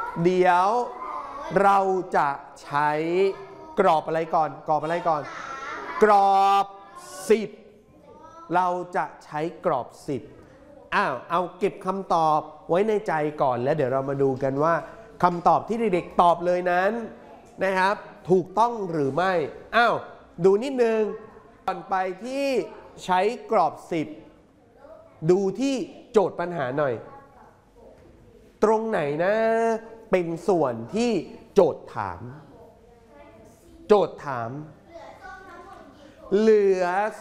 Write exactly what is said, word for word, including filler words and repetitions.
เดี๋ยวเราจะใช้กรอบอะไรก่อนกรอบอะไรก่อนกรอบสิบเราจะใช้กรอบสิบอ้าวเอาเก็บคำตอบไว้ในใจก่อนแล้วเดี๋ยวเรามาดูกันว่าคำตอบที่เด็กๆตอบเลยนั้นนะครับถูกต้องหรือไม่อ้าวดูนิดนึงก่อนไปที่ใช้กรอบสิบดูที่โจทย์ปัญหาหน่อยตรงไหนนะเป็นส่วนที่โจทย์ถามโจทย์ถามเหลือ